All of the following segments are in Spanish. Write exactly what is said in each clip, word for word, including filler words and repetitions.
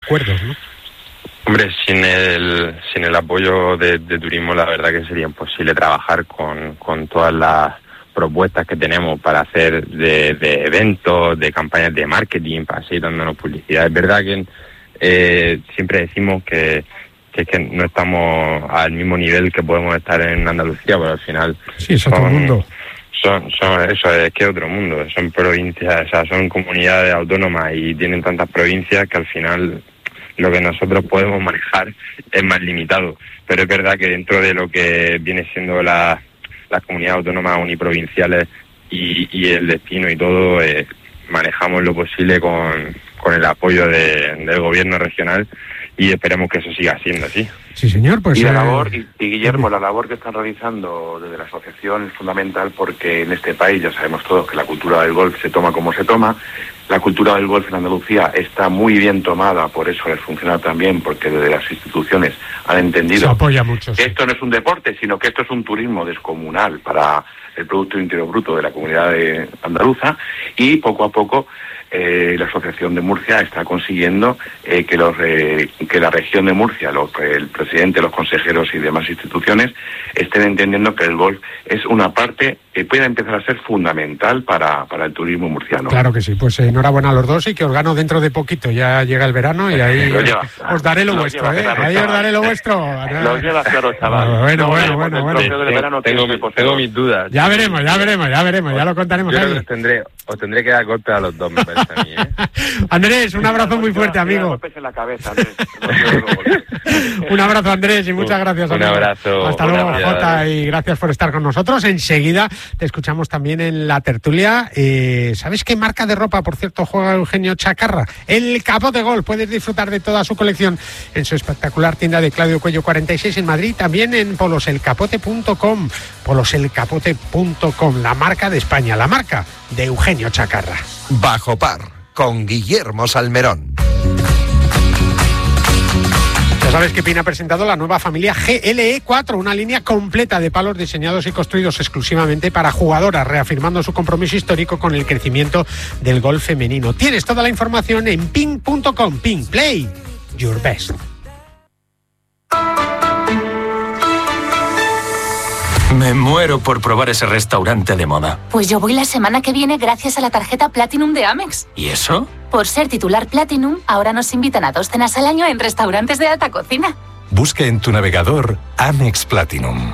acuerdos, ¿no? Hombre, sin el sin el apoyo de, de turismo, la verdad que sería imposible trabajar con, con todas las propuestas que tenemos para hacer de, de eventos, de campañas de marketing, para seguir dándonos publicidad. Es verdad que eh, siempre decimos que, que, que no estamos al mismo nivel que podemos estar en Andalucía, pero al final... Sí, es otro mundo. Son, son, eso es que otro mundo, son provincias, o sea, son comunidades autónomas y tienen tantas provincias que al final lo que nosotros podemos manejar es más limitado. Pero es verdad que dentro de lo que viene siendo la, las comunidades autónomas uniprovinciales y, y el destino y todo, eh, manejamos lo posible con, con el apoyo de, del gobierno regional y esperemos que eso siga siendo así. Sí, señor, pues... Y la eh... labor, y, y Guillermo, la labor que están realizando desde la asociación es fundamental porque en este país ya sabemos todos que la cultura del golf se toma como se toma. La cultura del golf en Andalucía está muy bien tomada, por eso les funciona tan bien, porque desde las instituciones han entendido se apoya mucho, que sí. esto no es un deporte, sino que esto es un turismo descomunal para el Producto Interior Bruto de la comunidad de andaluza, y poco a poco eh, la Asociación de Murcia está consiguiendo eh, que, los, eh, que la región de Murcia, los, el presidente, los consejeros y demás instituciones estén entendiendo que el golf es una parte que puede empezar a ser fundamental para, para el turismo murciano. Claro que sí, pues eh, enhorabuena a los dos y que os gano dentro de poquito, ya llega el verano y ahí lo lleva, os daré lo, lo vuestro, lleva, ¿eh? claro, Ahí chaval. os daré lo vuestro. Lo llevas claro, chaval. Bueno, No, bueno, bueno, bueno. el del verano Tengo, tiene tengo, que tengo mis dudas. Ya veremos, ya veremos, ya veremos, ya lo contaremos. Yo creo que Ahí. os tendré, os tendré que dar golpe a los dos, me parece a mí, ¿eh? Andrés, un abrazo muy fuerte, amigo. Golpes en la cabeza, Andrés. Un abrazo, Andrés, y muchas gracias, Un amigo. abrazo. Hasta Un luego, abrazo. Jota, y gracias por estar con nosotros. Enseguida te escuchamos también en la tertulia. Eh, ¿Sabes qué marca de ropa, por cierto, juega Eugenio Chacarra? El Capote Golf. Puedes disfrutar de toda su colección en su espectacular tienda de Claudio Cuello cuarenta y seis en Madrid, también en poloselcapote punto com. poloselcapote punto com, la marca de España, la marca de Eugenio Chacarra. Bajo Par, con Guillermo Salmerón. Ya sabes que Pina ha presentado la nueva familia G L E cuatro, una línea completa de palos diseñados y construidos exclusivamente para jugadoras, reafirmando su compromiso histórico con el crecimiento del golf femenino. Tienes toda la información en ping punto com. Ping, play your best. Me muero por probar ese restaurante de moda. Pues yo voy la semana que viene gracias a la tarjeta Platinum de Amex. ¿Y eso? Por ser titular Platinum, ahora nos invitan a dos cenas al año en restaurantes de alta cocina. Busca en tu navegador Amex Platinum.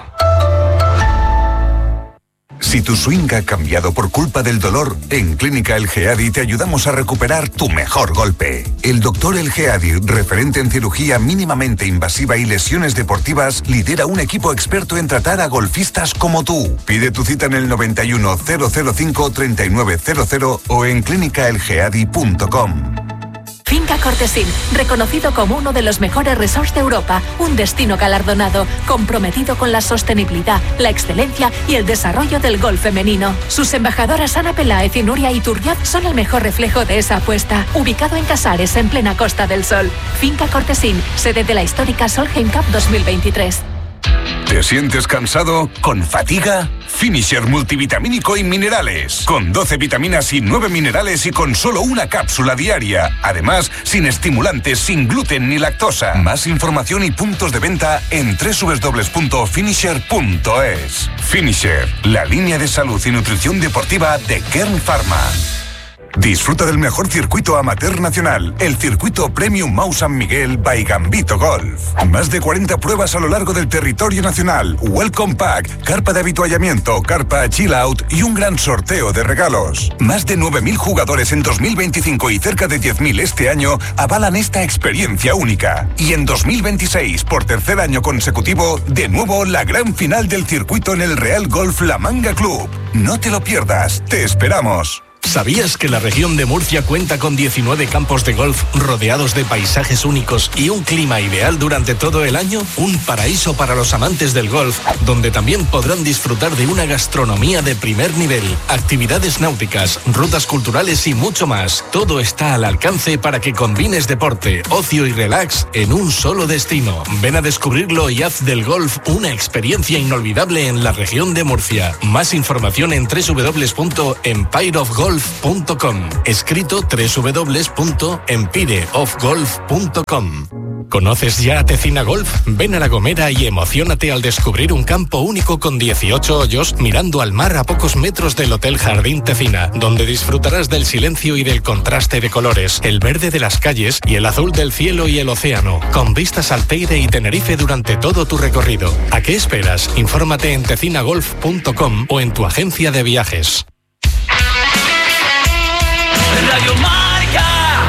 Si tu swing ha cambiado por culpa del dolor, en Clínica El Geadi te ayudamos a recuperar tu mejor golpe. El doctor El Geadi, referente en cirugía mínimamente invasiva y lesiones deportivas, lidera un equipo experto en tratar a golfistas como tú. Pide tu cita en el noventa y uno, cero cero cinco, treinta y nueve cero cero o en clínica el geadi punto com. Finca Cortesín, reconocido como uno de los mejores resorts de Europa, un destino galardonado, comprometido con la sostenibilidad, la excelencia y el desarrollo del golf femenino. Sus embajadoras Ana Peláez y Nuria Iturriaz son el mejor reflejo de esa apuesta. Ubicado en Casares, en plena Costa del Sol. Finca Cortesín, sede de la histórica Solheim Cup dos mil veintitrés. ¿Te sientes cansado? ¿Con fatiga? Finisher multivitamínico y minerales. Con doce vitaminas y nueve minerales y con solo una cápsula diaria. Además, sin estimulantes, sin gluten ni lactosa. Más información y puntos de venta en doble u doble u doble u punto finisher punto es. Finisher, la línea de salud y nutrición deportiva de Kern Pharma. Disfruta del mejor circuito amateur nacional, el circuito Premium Mau San Miguel by Gambito Golf. Más de cuarenta pruebas a lo largo del territorio nacional, Welcome Pack, carpa de habituallamiento, carpa Chill Out y un gran sorteo de regalos. Más de nueve mil jugadores en dos mil veinticinco y cerca de diez mil este año avalan esta experiencia única. Y en dos mil veintiséis, por tercer año consecutivo, de nuevo la gran final del circuito en el Real Golf La Manga Club. No te lo pierdas, te esperamos. ¿Sabías que la región de Murcia cuenta con diecinueve campos de golf rodeados de paisajes únicos y un clima ideal durante todo el año? Un paraíso para los amantes del golf, donde también podrán disfrutar de una gastronomía de primer nivel, actividades náuticas, rutas culturales y mucho más. Todo está al alcance para que combines deporte, ocio y relax en un solo destino. Ven a descubrirlo y haz del golf una experiencia inolvidable en la región de Murcia. Más información en doble u doble u doble u punto empire of golf golf punto com. Escrito doble u doble u doble u punto empire of golf punto com. ¿Conoces ya Tecina Golf? Ven a La Gomera y emociónate al descubrir un campo único con dieciocho hoyos mirando al mar a pocos metros del Hotel Jardín Tecina, donde disfrutarás del silencio y del contraste de colores, el verde de las calles y el azul del cielo y el océano, con vistas al Teide y Tenerife durante todo tu recorrido. ¿A qué esperas? Infórmate en tecina golf punto com o en tu agencia de viajes. Radio Marca.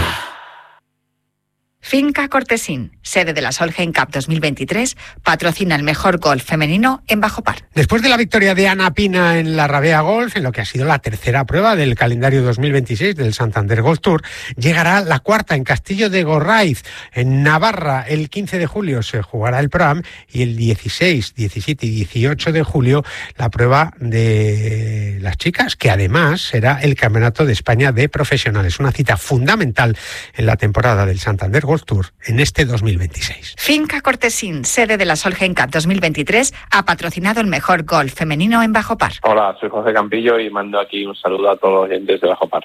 Finca Cortesín, sede de la Solheim Cup dos mil veintitrés, patrocina el mejor golf femenino en Bajo Par. Después de la victoria de Ana Pina en la Rabea Golf, en lo que ha sido la tercera prueba del calendario dos mil veintiséis del Santander Golf Tour, llegará la cuarta en Castillo de Gorraiz, en Navarra. El quince de julio se jugará el Pro-Am y el dieciséis, diecisiete y dieciocho de julio la prueba de las chicas, que además será el Campeonato de España de Profesionales. Una cita fundamental en la temporada del Santander Golf Tour en este dos mil veintiséis. Finca Cortesín, sede de la Solheim Cup dos mil veintitrés, ha patrocinado el mejor golf femenino en Bajo Par. Hola, soy José Campillo y mando aquí un saludo a todos los oyentes de Bajo Par.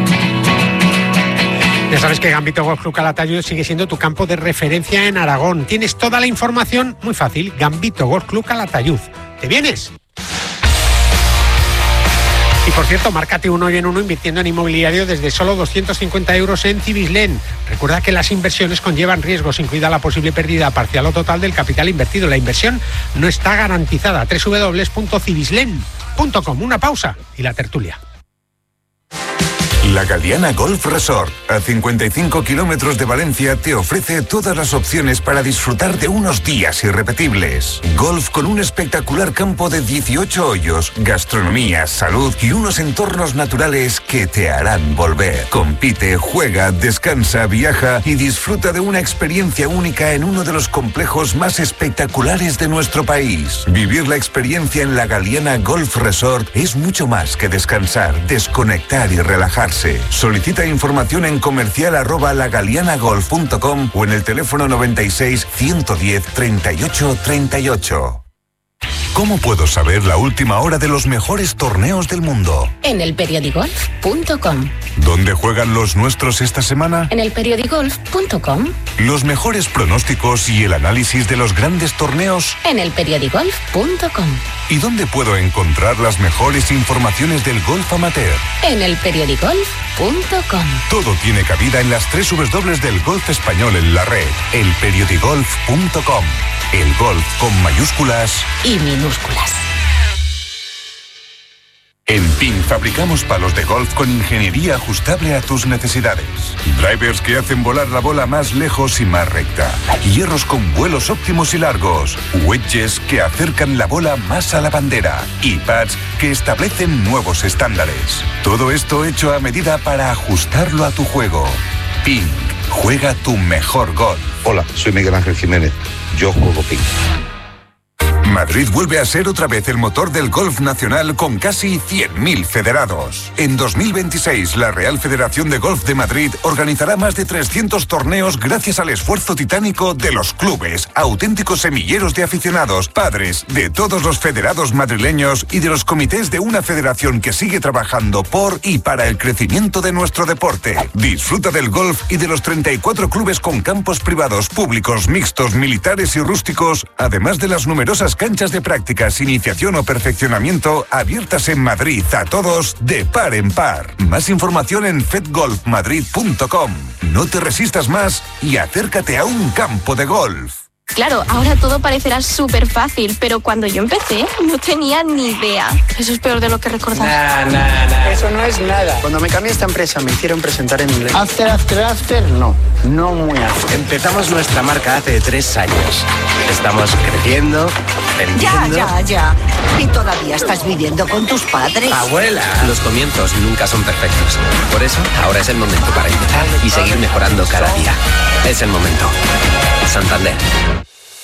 Ya sabes que Gambito Golf Club Calatayud sigue siendo tu campo de referencia en Aragón. Tienes toda la información muy fácil. Gambito Golf Club Calatayud. ¿Te vienes? Y por cierto, márcate un hoyo en uno invirtiendo en inmobiliario desde solo doscientos cincuenta euros en Cibislen. Recuerda que las inversiones conllevan riesgos, incluida la posible pérdida parcial o total del capital invertido. La inversión no está garantizada. doble u doble u doble u punto cibislen punto com. Una pausa y la tertulia. La Galiana Golf Resort, a cincuenta y cinco kilómetros de Valencia, te ofrece todas las opciones para disfrutar de unos días irrepetibles. Golf con un espectacular campo de dieciocho hoyos, gastronomía, salud y unos entornos naturales que te harán volver. Compite, juega, descansa, viaja y disfruta de una experiencia única en uno de los complejos más espectaculares de nuestro país. Vivir la experiencia en la Galiana Golf Resort es mucho más que descansar, desconectar y relajarse. Solicita información en comercial arroba lagalianagolf punto com o en el teléfono noventa y seis, ciento diez, treinta y ocho, treinta y ocho. ¿Cómo puedo saber la última hora de los mejores torneos del mundo? En el periodigolf punto com. ¿Dónde juegan los nuestros esta semana? En el periodigolf punto com. Los mejores pronósticos y el análisis de los grandes torneos. En el periodigolf punto com. ¿Y dónde puedo encontrar las mejores informaciones del golf amateur? En el periodigolf punto com. Todo tiene cabida en las tres W del golf español en la red. el periodigolf punto com. El golf con mayúsculas y minúsculas. En P I N fabricamos palos de golf con ingeniería ajustable a tus necesidades. Drivers que hacen volar la bola más lejos y más recta. Hierros con vuelos óptimos y largos. Wedges que acercan la bola más a la bandera. Y pads que establecen nuevos estándares. Todo esto hecho a medida para ajustarlo a tu juego. P I N. Juega tu mejor golf. Hola, soy Miguel Ángel Jiménez. Yo juego P I N. Madrid vuelve a ser otra vez el motor del golf nacional con casi cien mil federados. En dos mil veintiséis, la Real Federación de Golf de Madrid organizará más de trescientos torneos gracias al esfuerzo titánico de los clubes, auténticos semilleros de aficionados, padres, de todos los federados madrileños y de los comités de una federación que sigue trabajando por y para el crecimiento de nuestro deporte. Disfruta del golf y de los treinta y cuatro clubes con campos privados, públicos, mixtos, militares y rústicos, además de las numerosas canchas de prácticas, iniciación o perfeccionamiento abiertas en Madrid a todos de par en par. Más información en fedgolf madrid punto com. No te resistas más y acércate a un campo de golf. Claro, ahora todo parecerá súper fácil, pero cuando yo empecé no tenía ni idea. Eso es peor de lo que recordaba. Nah, nah, nah. Eso no es nada. Cuando me cambié a esta empresa me hicieron presentar en inglés. After, after, after, no. No muy after. Empezamos nuestra marca hace tres años. Estamos creciendo, vendiendo... Ya, ya, ya. ¿Y todavía estás viviendo con tus padres? ¡Abuela! Los comienzos nunca son perfectos. Por eso, ahora es el momento para empezar y seguir mejorando cada día. Es el momento. Santander.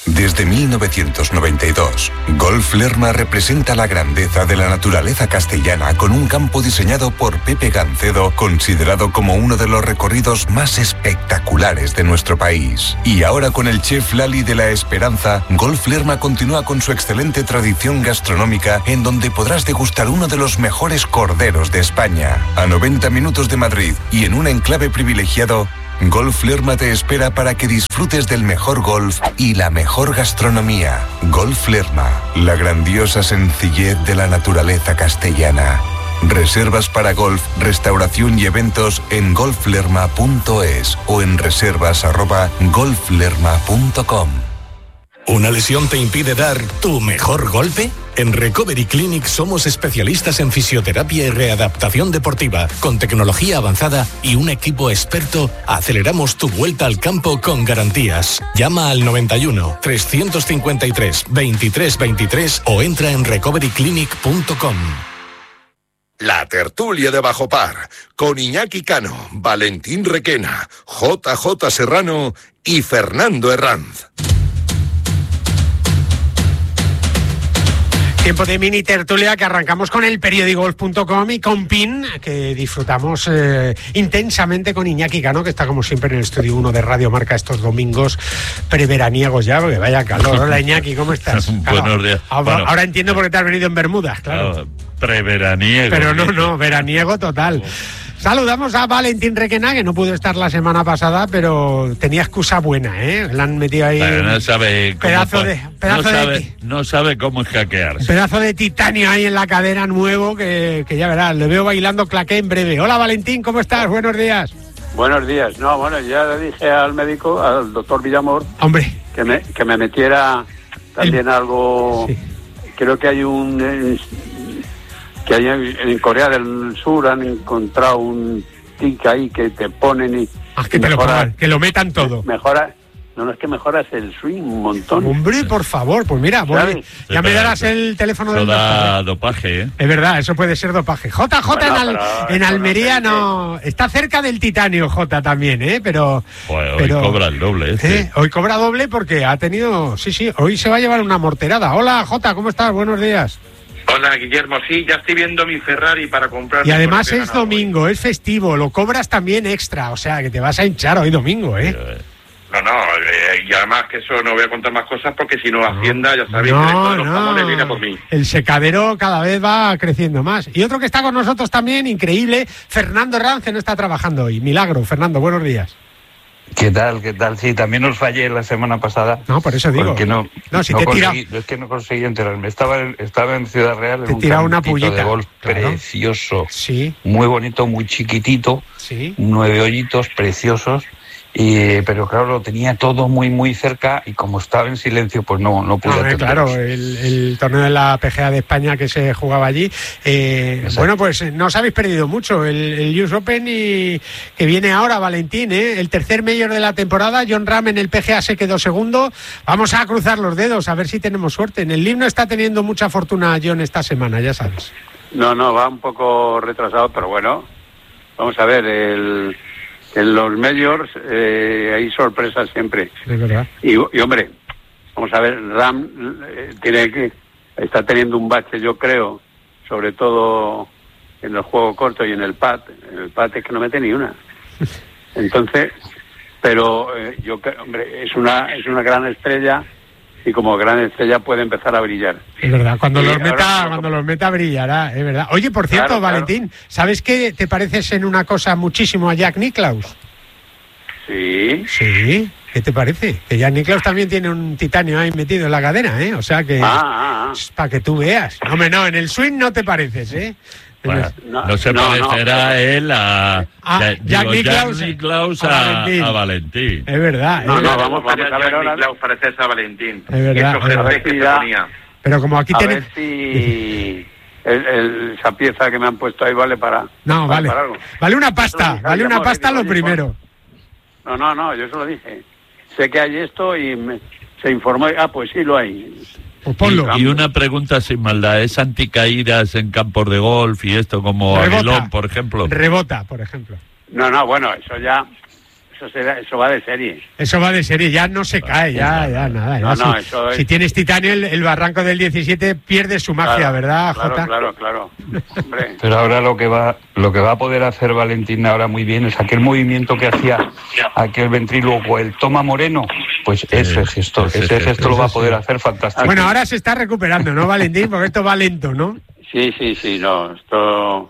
Desde mil novecientos noventa y dos, Golf Lerma representa la grandeza de la naturaleza castellana con un campo diseñado por Pepe Gancedo, considerado como uno de los recorridos más espectaculares de nuestro país. Y ahora con el chef Lali de la Esperanza, Golf Lerma continúa con su excelente tradición gastronómica en donde podrás degustar uno de los mejores corderos de España. A noventa minutos de Madrid y en un enclave privilegiado, Golf Lerma te espera para que disfrutes del mejor golf y la mejor gastronomía. Golf Lerma, la grandiosa sencillez de la naturaleza castellana. Reservas para golf, restauración y eventos en golf lerma punto es o en reservas arroba golf lerma punto com. ¿Una lesión te impide dar tu mejor golpe? En Recovery Clinic somos especialistas en fisioterapia y readaptación deportiva. Con tecnología avanzada y un equipo experto, aceleramos tu vuelta al campo con garantías. Llama al noventa y uno, trescientos cincuenta y tres, veintitrés veintitrés o entra en recovery clinic punto com. La tertulia de Bajo Par, con Iñaki Cano, Valentín Requena, J J Serrano y Fernando Herranz. Tiempo de mini tertulia que arrancamos con el periódico golf punto com y con PIN, que disfrutamos eh, intensamente con Iñaki Cano, que está como siempre en el estudio uno de Radio Marca estos domingos preveraniegos ya, porque vaya calor. Hola Iñaki, ¿cómo estás? Buenos claro, días. Ahora, Bueno. ahora entiendo por qué te has venido en Bermudas, claro. Claro, preveraniego. Pero no, no, veraniego total. Saludamos a Valentín Requena, que no pudo estar la semana pasada, pero tenía excusa buena, ¿eh? Le han metido ahí Pero no sabe cómo pedazo pa- de pedazo no, de sabe, ti- no sabe cómo hackearse. un pedazo de titanio ahí en la cadera nuevo que, que ya verás, le veo bailando claqué en breve. Hola Valentín, ¿cómo estás? Buenos días. Buenos días. No, bueno, ya le dije al médico, al doctor Villamor, Hombre, que me, que me metiera también algo. Creo que hay un. eh, que hay en, en Corea del Sur han encontrado un tic ahí que te ponen y. ah, que te lo mejora- pongan, que lo metan todo. Mejora. No, no es que mejoras el swing un montón. Hombre, por favor, pues mira, voy- ¿Sabes? ya me darás el teléfono del Eso doctor. da dopaje, ¿eh? Es verdad, eso puede ser dopaje. J J Bueno, en, Al- pero en eso Almería no... Está cerca del titanio J también, ¿eh? Pero... Pues hoy pero- cobra el doble. Este. ¿eh? Hoy cobra doble porque ha tenido... Sí, sí, hoy se va a llevar una morterada. Hola J, ¿cómo estás? Buenos días. Hola, Guillermo. Sí, ya estoy viendo mi Ferrari para comprar. Y además es domingo, es festivo, lo cobras también extra. O sea, que te vas a hinchar hoy domingo, ¿eh? No, no, eh, y además que eso no voy a contar más cosas porque si no, Hacienda, ya sabéis, No, que esto de los no. jamones viene por mí. El secadero cada vez va creciendo más. Y otro que está con nosotros también, increíble, Fernando Herranz, que no está trabajando hoy. Milagro. Fernando, buenos días. ¿Qué tal? ¿Qué tal? Sí, también os fallé la semana pasada. No, por eso digo. Porque no, No, si no te he tirado- conseguí- es que no conseguí enterarme. Estaba en, estaba en Ciudad Real Te en he un tirado una campito pullita, de golf claro. precioso. Sí. Muy bonito, muy chiquitito. Sí. Nueve hoyitos preciosos. Y, pero claro, lo tenía todo muy, muy cerca y como estaba en silencio, pues no, no pude Hombre, atenderos. claro, el, el torneo de la P G A de España que se jugaba allí. Eh, bueno, pues eh, no os habéis perdido mucho. El, el U S Open y que viene ahora, Valentín, ¿eh? El tercer mayor de la temporada. John Ram en el P G A se quedó segundo. Vamos a cruzar los dedos a ver si tenemos suerte. En el L I V no está teniendo mucha fortuna John esta semana, ya sabes. No, no, va un poco retrasado, pero bueno. Vamos a ver, el, en los majors eh, hay sorpresas siempre. Es verdad. Y, y, hombre, vamos a ver, Ram eh, tiene que está teniendo un bache, yo creo, sobre todo en el juego corto y en el pad. En el pad es que no mete ni una. Entonces, pero eh, yo creo, hombre, es una es una gran estrella y como gran estrella puede empezar a brillar. Es verdad, cuando Y los ahora- meta, cuando los meta brillará, es verdad. Oye, por cierto, Claro, claro. Valentín, ¿sabes qué te pareces en una cosa muchísimo a Jack Nicklaus? Sí. Sí, ¿qué te parece? Que Jack Nicklaus también tiene un titanio ahí metido en la cadena, ¿eh? O sea que... Ah, ah, ah. Para que tú veas. Hombre, no, en el swing no te pareces, ¿eh? Bueno, No, no se no, no, parecerá pero- él a Ah, ya- Jack digo, Nicklaus Jack Nicklaus a a, Valentín. a Valentín. Es verdad. No, es no, verdad. vamos, vamos a ver ahora. Nicklaus parece a Valentín. Es verdad, Esos es verdad. jefes que se Ya. ponía. Pero como aquí A tiene... ver si el- el- esa pieza que me han puesto ahí vale para... No, vale vale. para algo. Vale una Eso pasta, dije, vale oye, una amor, pasta digo, lo oye, primero. No, no, no, yo se lo dije. Sé que hay esto y me- se informó. Ah, pues sí, lo hay. Pues ponlo. Y, y una pregunta sin maldad, ¿es anticaídas en campos de golf y esto como Rebota. Aguilón, por ejemplo? Rebota, por ejemplo. No, no, bueno, eso ya Eso, será, eso va de serie. Eso va de serie, ya no se cae, ya, ya, nada. No, ya, no, si, eso es... si tienes titanio, el, el barranco del diecisiete pierde su magia, claro, ¿verdad, claro, Jota? Claro, claro, Hombre. Pero ahora lo que va lo que va a poder hacer Valentín ahora muy bien es aquel movimiento que hacía aquel ventrílocuo, el toma Moreno, pues ese gesto, ese gesto lo va a poder hacer fantástico. Bueno, ahora se está recuperando, ¿no, Valentín? Porque esto va lento, ¿no? Sí, sí, sí, no, esto...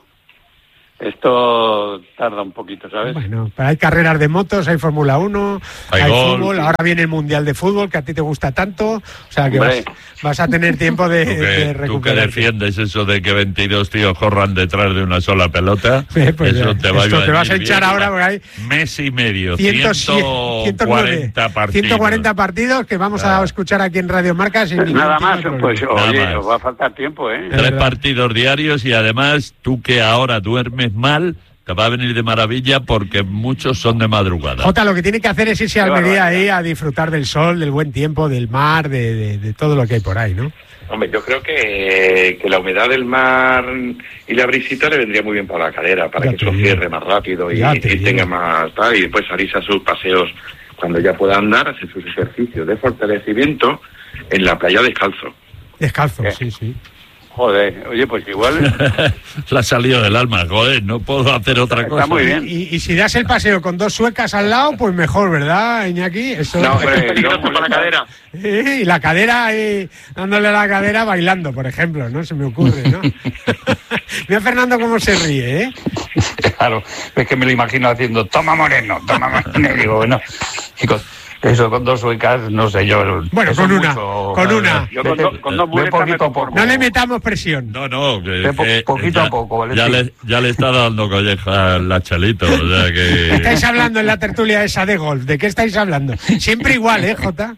Esto tarda un poquito, ¿sabes? Bueno, pero hay carreras de motos, hay Fórmula uno, hay, hay golf, fútbol, sí. Ahora viene el Mundial de Fútbol, que a ti te gusta tanto, o sea que vas, vas a tener tiempo de, ¿Tú que, de recuperar. ¿Tú que defiendes eso de que veintidós tíos corran detrás de una sola pelota? Sí, pues eso ya, te, va esto a te vas a echar bien, ahora porque hay... mes y medio, ciento cuarenta partidos. ciento cuarenta partidos que vamos claro. a escuchar aquí en Radio Marca sin pues nada más, pues nada oye, más. Os va a faltar tiempo, ¿eh? Tres partidos diarios y además tú que ahora duermes mal... Te va a venir de maravilla porque muchos son de madrugada. Jota, lo que tiene que hacer es irse a Almería ahí a disfrutar del sol, del buen tiempo, del mar, de, de, de todo lo que hay por ahí, ¿no? Hombre, yo creo que, que la humedad del mar y la brisita le vendría muy bien para la cadera, para ya que eso cierre más rápido y, y tenga más tal, y después salirse a sus paseos cuando ya pueda andar, hacer sus ejercicios de fortalecimiento en la playa descalzo. Descalzo, ¿Eh? sí, sí. Joder, oye, pues igual... La ha salido del alma, joder, no puedo hacer otra Está cosa. Está muy bien. Y, y si das el paseo con dos suecas al lado, pues mejor, ¿verdad, Iñaki? Eso no, pero es peligroso para la cadera. Y la cadera ahí, dándole la cadera bailando, por ejemplo, ¿no? Se me ocurre, ¿no? Mira Fernando cómo se ríe, ¿eh? Claro, es que me lo imagino haciendo, toma Moreno, toma Moreno, y digo, bueno, chicos... Eso con dos suecas, no sé yo. Bueno, con una, mucho, con una. Yo con, do, con dos mujeres poquito a poco. No le metamos presión. No, no, que, po que poquito ya, a poco, ¿vale? Ya le, ya le está dando colleja al Lachalito, o sea que... Estáis hablando en la tertulia esa de golf, ¿de qué estáis hablando? Siempre igual, ¿eh, Jota?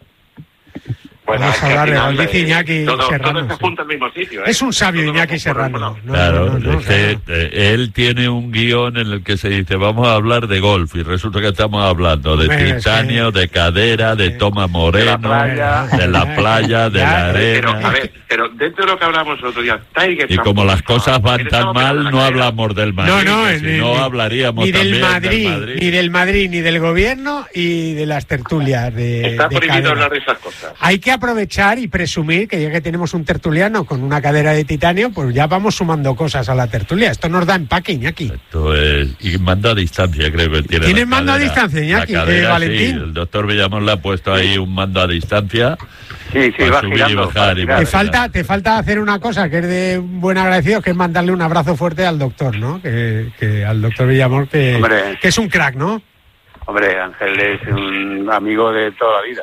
Bueno, Vamos a hablar de golf, dice Iñaki todo, Serrano. todo se junta al mismo sitio, ¿eh? Es un sabio todo Iñaki Serrano. No, claro, no, no, no, es que claro. Él tiene un guión en el que se dice, vamos a hablar de golf, y resulta que estamos hablando de Hombre, titanio, sí. de cadera, de toma Moreno, de la playa, de la, playa, de la arena... Pero, a ver, pero dentro de lo que hablamos el otro día, Tiger y como las cosas van tan mal, no hablamos del Madrid, no, no, si no hablaríamos ni del también Madrid, del Madrid. Ni del Madrid, ni del gobierno, y de las tertulias de Está de prohibido hablar de esas cosas. Hay que aprovechar y presumir que ya que tenemos un tertuliano con una cadera de titanio, pues ya vamos sumando cosas a la tertulia. Esto nos da empaque, Iñaki. Esto es... Y mando a distancia, creo que tiene. ¿Tienes mando a distancia, Iñaki? Cadera, eh, Valentín. Sí, el doctor Villamón le ha puesto ahí un mando a distancia. Sí, sí, va girando. Bajar, y te, falta, te falta hacer una cosa que es de buen agradecido, que es mandarle un abrazo fuerte al doctor, ¿no? Que, que al doctor Villamón, que, Hombre, que es un crack, ¿no? Hombre, Ángel es un amigo de toda la vida.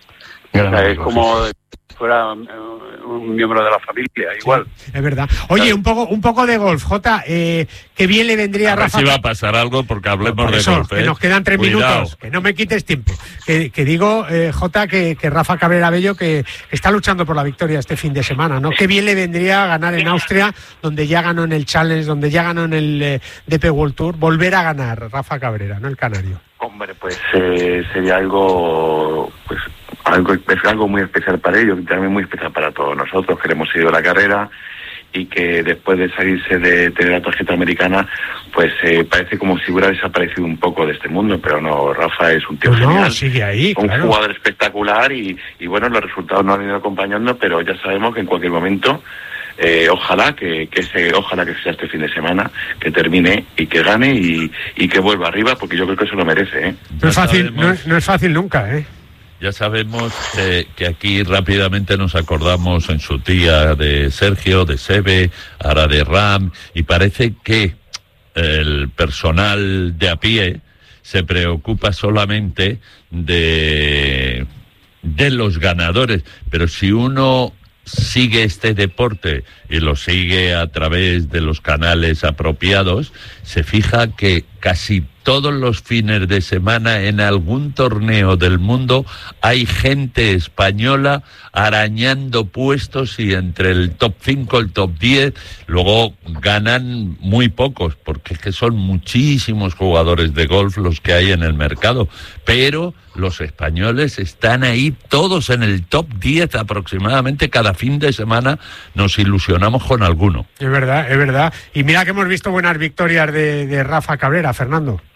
O sea, es como... fuera un miembro de la familia, igual. Sí, es verdad. Oye, un poco un poco de golf, Jota, eh, que bien le vendría a, a ver Rafa... si va a pasar algo porque hablemos por eso, de golf. Que ¿eh? nos quedan tres Cuidado. minutos, que no me quites tiempo. Que, que digo, eh, Jota, que, que Rafa Cabrera Bello, que está luchando por la victoria este fin de semana, ¿no? Qué bien le vendría a ganar en Austria, donde ya ganó en el Challenge, donde ya ganó en el eh, D P World Tour, volver a ganar Rafa Cabrera, ¿no? El canario. Hombre, pues eh, sería algo... pues algo es algo muy especial para ellos y también muy especial para todos nosotros que le hemos seguido la carrera y que después de salirse de tener la tarjeta americana pues eh, parece como si hubiera desaparecido un poco de este mundo, pero no, Rafa es un tío no, genial, sigue ahí, un claro. jugador espectacular y, y bueno, los resultados no han ido acompañando, pero ya sabemos que en cualquier momento Eh, ojalá que, que ese, ojalá que sea este fin de semana, que termine y que gane y, y que vuelva arriba, porque yo creo que eso lo merece, ¿eh? No es fácil, no, no es fácil nunca, ¿eh? Ya sabemos que, que aquí rápidamente nos acordamos en su tía de Sergio, de Sebe, ahora de Ram, y parece que el personal de a pie se preocupa solamente de, de los ganadores, pero si uno sigue este deporte y lo sigue a través de los canales apropiados, se fija que casi todos los fines de semana en algún torneo del mundo hay gente española arañando puestos y entre el top cinco, el top diez, luego ganan muy pocos, porque es que son muchísimos jugadores de golf los que hay en el mercado, pero los españoles están ahí todos en el top diez aproximadamente, cada fin de semana nos ilusionamos con alguno. Es verdad, es verdad. Y mira que hemos visto buenas victorias de, de Rafa Cabrera, Fernando.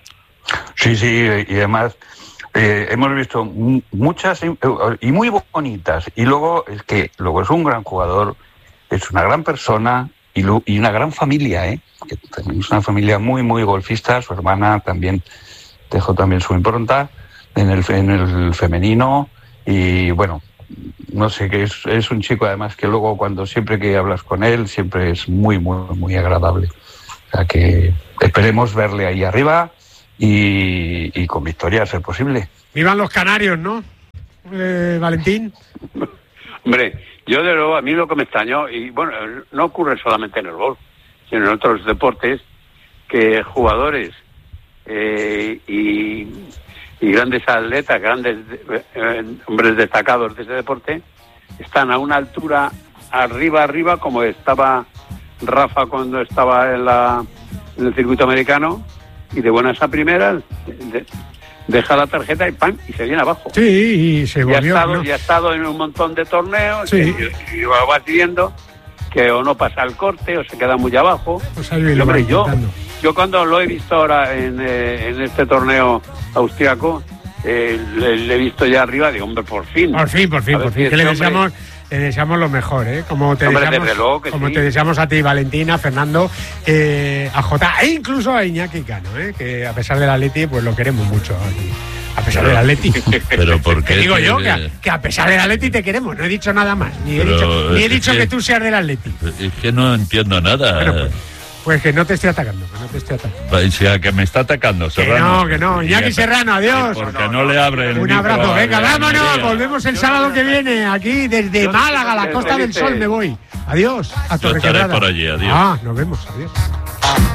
Sí, sí, y además eh, hemos visto muchas y muy bonitas. Y luego es que luego es un gran jugador, es una gran persona y, lo, y una gran familia, ¿eh? Que tenemos una familia muy, muy golfista. Su hermana también dejó también su impronta en el, en el femenino. Y bueno, no sé, que es, es un chico además que luego cuando siempre que hablas con él siempre es muy, muy, muy agradable. O sea que esperemos verle ahí arriba y, y con victoria a ser posible. Vivan los canarios, ¿no? Eh, Valentín. Hombre, yo de luego, a mí lo que me extrañó, y bueno, no ocurre solamente en el golf, sino en otros deportes, que jugadores eh, y, y grandes atletas, grandes eh, hombres destacados de ese deporte, están a una altura arriba, arriba, como estaba Rafa cuando estaba en, la, en el circuito americano, y de buenas a primeras de, deja la tarjeta y ¡pam! Y se viene abajo. Sí, y se volvió. Y ha estado, ¿no? y ha estado en un montón de torneos, sí. y, y lo vas viendo que o no pasa el corte o se queda muy abajo. Pues ahí lo y, hombre, yo, intentando. yo cuando lo he visto ahora en, eh, en este torneo austriaco, eh, le, le he visto ya arriba, digo, hombre, por fin. Por fin, por fin, por fin. Que le deseamos, le deseamos lo mejor, ¿eh? Como te hombre, deseamos, desde luego que como sí. te deseamos a ti, Valentina, Fernando, eh, a Jota e incluso a Iñaki Cano, ¿eh? Que a pesar del Atleti, pues lo queremos mucho aquí. A pesar pero, del Atleti. Pero ¿por qué? Te digo yo te... que a, que a pesar del Atleti te queremos, no he dicho nada más. Ni he pero dicho, ni he dicho que... que tú seas del Atleti. Es que no entiendo nada. Bueno, pues, pues que no te estoy atacando, que no te estoy atacando. O sea, que me está atacando, Que Serrano. no, que no. Iñaki Serrano, adiós. Porque no le abre el Un micro abrazo, a venga, la vámonos. Almería. Volvemos el sábado que viene, aquí desde Málaga, la Costa del Sol, me voy. Adiós, a Yo estaré Torrequebrada. por allí, adiós. Ah, nos vemos, adiós.